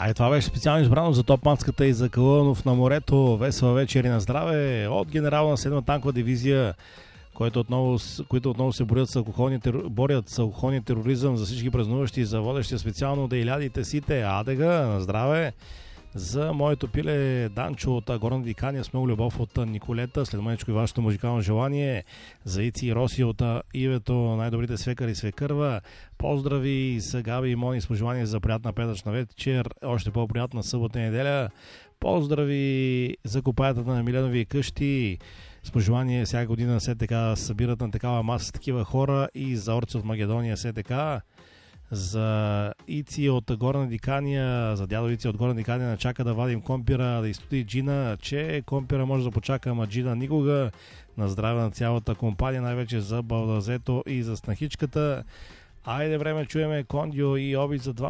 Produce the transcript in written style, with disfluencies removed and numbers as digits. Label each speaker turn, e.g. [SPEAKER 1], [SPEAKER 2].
[SPEAKER 1] Това беше специално избрано за Топманската и за Калънов на морето. Весела вечер и на здраве от генерал на 7-та танкова дивизия, които отново се борят с алкохолния тероризъм за всички празнуващи, за водещия специално да илядите сите. Адега, на здраве! За моето пиле Данчо от Горна Дикания с много любов от Николета, след мъничко и вашето музикално желание. За Ици и Роси от Ивето, най-добрите свекари и свекърва. Поздрави за Габи и Мони с пожелание за приятна петъчна вечер, още по-приятна събота и неделя. Поздрави за копаята на Миленови къщи. С пожелание всяка година се така събират на такава маса с такива хора и за орци от Македония се така. За Ици от Горна Дикания, за дядо Ици от Горна Дикания чака да вадим компира, да изтуди джина, че компира може да почака, ама джина никога. На здраве на цялата компания, най-вече за балдазето и за снахичката. Айде време чуеме Кондио и Обид за 2